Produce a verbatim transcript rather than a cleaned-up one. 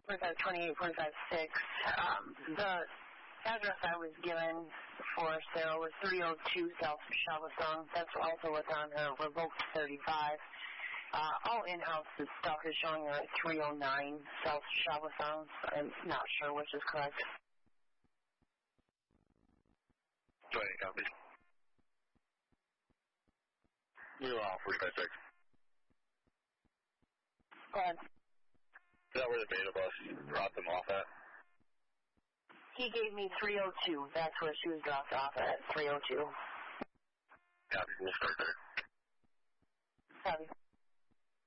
forty-five twenty-eight, forty-five six. Um, the address I was given for Sarah was three oh two South Shabasong. That's also what's on her revoked thirty-five. Uh, all in-house stuff is showing her at three oh nine South Shabasong. I'm not sure which is correct. twenty, copy. You're on forty-five six. Go ahead. Is that where the beta bus dropped them off at? He gave me three oh two. That's where she was dropped off at, three oh two. Copy, we'll start there. Copy.